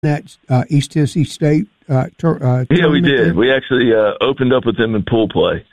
that East Tennessee State tournament? Yeah, we did. We actually opened up with them in pool play.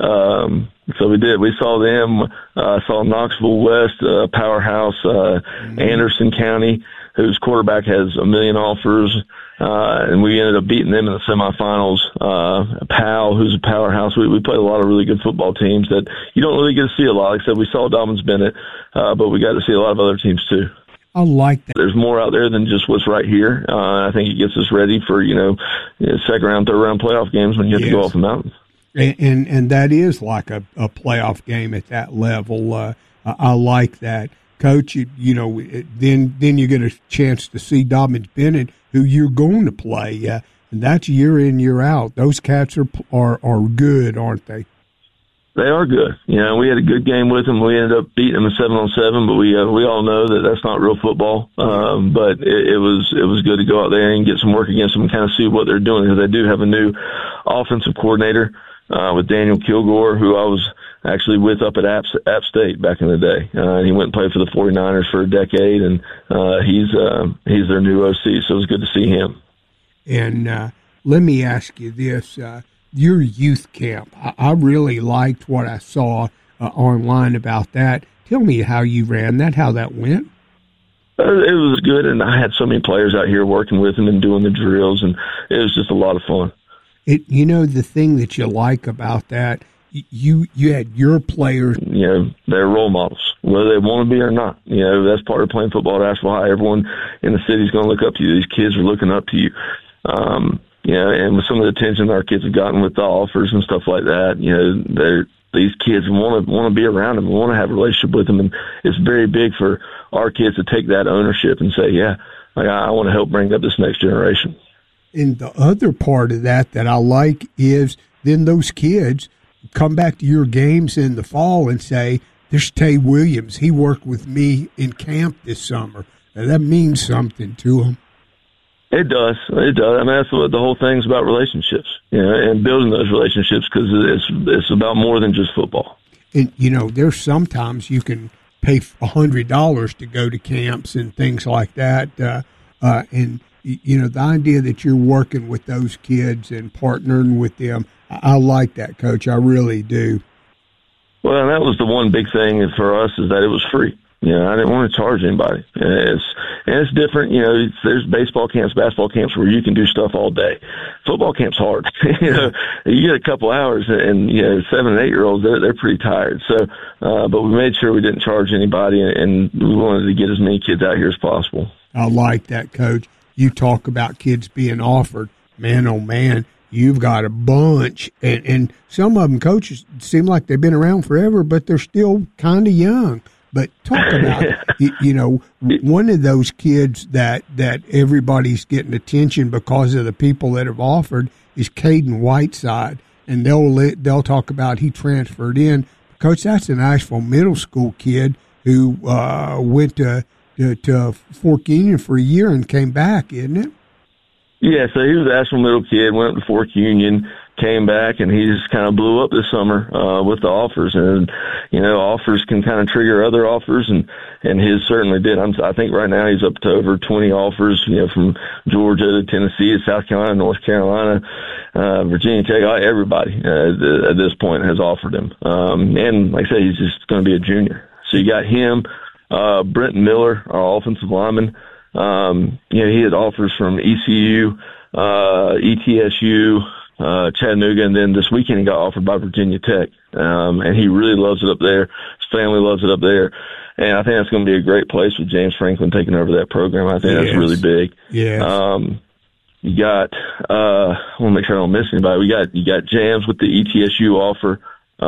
So we did. We saw them, saw Knoxville West, powerhouse, Anderson County, whose quarterback has a million offers, and we ended up beating them in the semifinals. Powell, who's a powerhouse. We played a lot of really good football teams that you don't really get to see a lot. Like I said, we saw Dobbins Bennett, but we got to see a lot of other teams too. I like that. There's more out there than just what's right here. I think it gets us ready for, second round, third round playoff games when you have to go off the mountain. And that is like a playoff game at that level. I like that, Coach. Then you get a chance to see Dobbins Bennett, who you're going to play, and that's year in, year out. Those cats are good, aren't they? They are good. We had a good game with them. We ended up beating them in 7-on-7, but we all know that that's not real football. But it was good to go out there and get some work against them and kind of see what they're doing, because they do have a new offensive coordinator with Daniel Kilgore, who I was actually with up at App State back in the day. He went and played for the 49ers for a decade, and he's their new OC, so it was good to see him. And let me ask you this. Your youth camp, I really liked what I saw online about that. Tell me how you ran that, how that went. It was good, and I had so many players out here working with them and doing the drills, and it was just a lot of fun. The thing that you like about that, you had your players. They're role models, whether they want to be or not. That's part of playing football at Asheville High. Everyone in the city is going to look up to you. These kids are looking up to you. And with some of the attention our kids have gotten with the offers and stuff like that, these kids want to be around them, want to have a relationship with them, and it's very big for our kids to take that ownership and say, I want to help bring up this next generation. And the other part of that I like is then those kids come back to your games in the fall and say, "There's Tay Williams. He worked with me in camp this summer." Now, that means something to them. It does. It does. I mean, that's what the whole thing's about, relationships, and building those relationships, because it's about more than just football. And, there's sometimes you can pay $100 to go to camps and things like that. And, the idea that you're working with those kids and partnering with them, I like that, Coach. I really do. Well, and that was the one big thing for us, is that it was free. I didn't want to charge anybody. It's different. There's baseball camps, basketball camps where you can do stuff all day. Football camp's hard. You get a couple hours, and 7 and 8 year olds, they're pretty tired. So, but we made sure we didn't charge anybody, and we wanted to get as many kids out here as possible. I like that, Coach. You talk about kids being offered. Man, oh man, you've got a bunch, and some of them, coaches, seem like they've been around forever, but they're still kind of young. But talk about, one of those kids that everybody's getting attention because of the people that have offered is Caden Whiteside, and they'll talk about he transferred in. Coach, that's an Asheville middle school kid who went to Fork Union for a year and came back, isn't it? Yeah, so he was an Asheville middle kid, went up to Fork Union, came back, and he just kind of blew up this summer with the offers. And, offers can kind of trigger other offers, and his certainly did. I think right now he's up to over 20 offers, from Georgia to Tennessee to South Carolina, North Carolina, Virginia Tech. Everybody at this point has offered him. And like I said, he's just going to be a junior. So you got him, Brent Miller, our offensive lineman. He had offers from ECU, ETSU, Chattanooga, and then this weekend he got offered by Virginia Tech. And he really loves it up there. His family loves it up there. And I think that's going to be a great place with James Franklin taking over that program. I think that's really big. Yeah. You got, I want to make sure I don't miss anybody. You got Jams with the ETSU offer.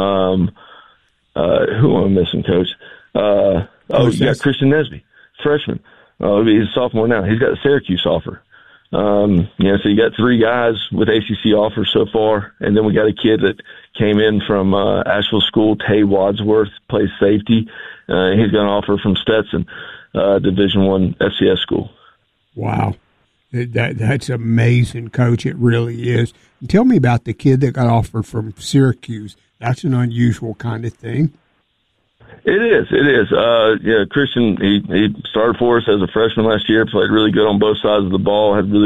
Who am I missing, Coach? You got Christian Nesby, freshman. He's a sophomore now. He's got a Syracuse offer. So you got 3 guys with ACC offers so far, and then we got a kid that came in from Asheville School, Tay Wadsworth, plays safety. He's got an offer from Stetson, Division I FCS school. Wow. That's amazing, Coach. It really is. And tell me about the kid that got offered from Syracuse. That's an unusual kind of thing. It is. Yeah, Christian, he started for us as a freshman last year, played really good on both sides of the ball, had really